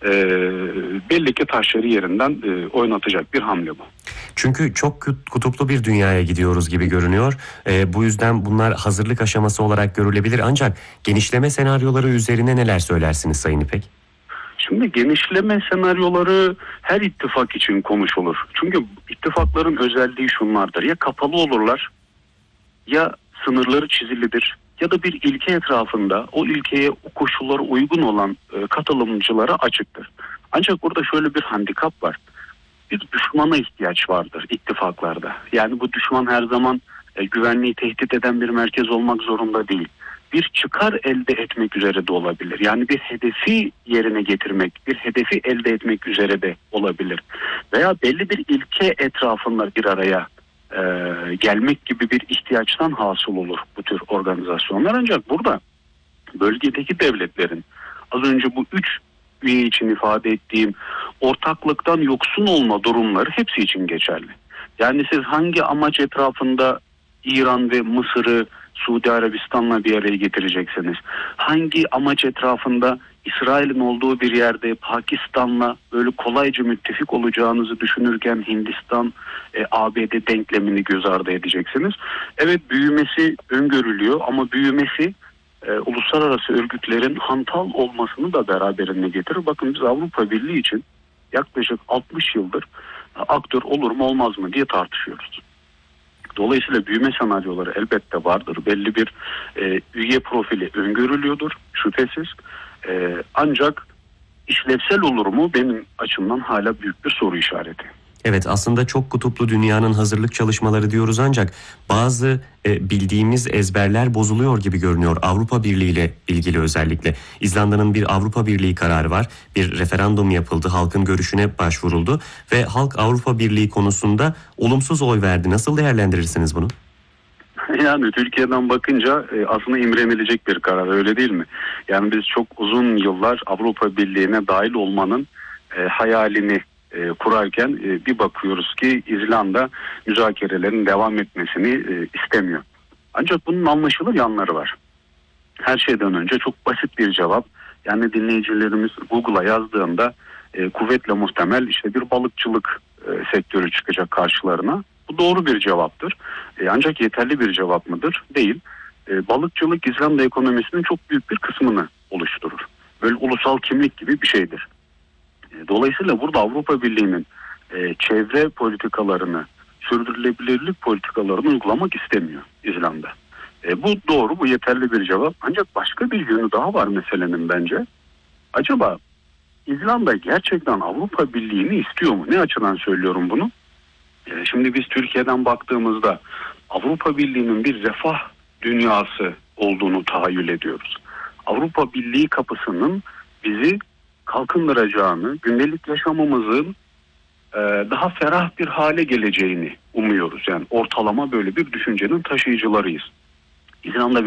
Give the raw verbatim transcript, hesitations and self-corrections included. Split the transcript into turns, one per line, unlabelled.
e, belli ki taşları yerinden e, oynatacak bir hamle bu.
Çünkü çok kutuplu bir dünyaya gidiyoruz gibi görünüyor. E, bu yüzden bunlar hazırlık aşaması olarak görülebilir. Ancak genişleme senaryoları üzerine neler söylersiniz Sayın İpek?
Şimdi genişleme senaryoları her ittifak için konuşulur. Çünkü ittifakların özelliği şunlardır: ya kapalı olurlar, ya sınırları çizilidir, ya da bir ilke etrafında o ilkeye, o koşullara uygun olan e, katılımcılara açıktır. Ancak burada şöyle bir handikap var: bir düşmana ihtiyaç vardır ittifaklarda. Yani bu düşman her zaman e, güvenliği tehdit eden bir merkez olmak zorunda değil. Bir çıkar elde etmek üzere de olabilir. Yani bir hedefi yerine getirmek, bir hedefi elde etmek üzere de olabilir. Veya belli bir ilke etrafında bir araya e, gelmek gibi bir ihtiyaçtan hasıl olur bu tür organizasyonlar. Ancak burada bölgedeki devletlerin, az önce bu üç üye için ifade ettiğim ortaklıktan yoksun olma durumları hepsi için geçerli. Yani siz hangi amaç etrafında İran ve Mısır'ı Suudi Arabistan'la bir araya getireceksiniz, hangi amaç etrafında İsrail'in olduğu bir yerde Pakistan'la böyle kolayca müttefik olacağınızı düşünürken Hindistan, e, A B D denklemini göz ardı edeceksiniz. Evet, büyümesi öngörülüyor ama büyümesi e, uluslararası örgütlerin hantal olmasını da beraberinde getirir. Bakın, biz Avrupa Birliği için yaklaşık altmış yıldır e, aktör olur mu olmaz mı diye tartışıyoruz. Dolayısıyla büyüme senaryoları elbette vardır. Belli bir e, üye profili öngörülüyordur şüphesiz. E, ancak işlevsel olur mu, benim açımdan hala büyük bir soru işareti.
Evet, aslında çok kutuplu dünyanın hazırlık çalışmaları diyoruz ancak bazı e, bildiğimiz ezberler bozuluyor gibi görünüyor Avrupa Birliği ile ilgili özellikle. İzlanda'nın bir Avrupa Birliği kararı var. Bir referandum yapıldı, halkın görüşüne başvuruldu ve halk Avrupa Birliği konusunda olumsuz oy verdi. Nasıl değerlendirirsiniz bunu?
Yani Türkiye'den bakınca e, aslında imrenilecek bir karar, öyle değil mi? Yani biz çok uzun yıllar Avrupa Birliği'ne dahil olmanın e, hayalini e, kurarken e, bir bakıyoruz ki İzlanda müzakerelerin devam etmesini e, istemiyor. Ancak bunun anlaşılır yanları var. Her şeyden önce çok basit bir cevap. Yani dinleyicilerimiz Google'a yazdığında e, kuvvetle muhtemel işte bir balıkçılık e, sektörü çıkacak karşılarına. Bu doğru bir cevaptır. E, ancak yeterli bir cevap mıdır? Değil. E, balıkçılık İzlanda ekonomisinin çok büyük bir kısmını oluşturur. Böyle ulusal kimlik gibi bir şeydir. E, dolayısıyla burada Avrupa Birliği'nin e, çevre politikalarını, sürdürülebilirlik politikalarını uygulamak istemiyor İzlanda. E, bu doğru, bu yeterli bir cevap. Ancak başka bir yönü daha var meselenin bence. Acaba İzlanda gerçekten Avrupa Birliği'ni istiyor mu? Ne açıdan söylüyorum bunu? E, şimdi biz Türkiye'den baktığımızda Avrupa Birliği'nin bir refah dünyası olduğunu tahayyül ediyoruz. Avrupa Birliği kapısının bizi kalkındıracağını, gündelik yaşamımızın e, daha ferah bir hale geleceğini umuyoruz. Yani ortalama böyle bir düşüncenin taşıyıcılarıyız. İzlanda